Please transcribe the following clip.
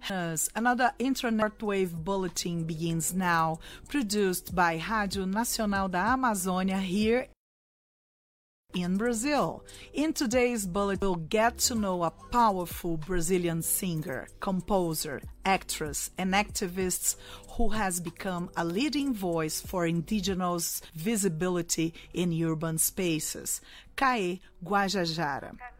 Another internet wave bulletin begins now, produced by Rádio Nacional da Amazônia here in Brazil. In today's bulletin, we'll get to know a powerful Brazilian singer, composer, actress, and activist who has become a leading voice for indigenous visibility in urban spaces, Caê Guajajara.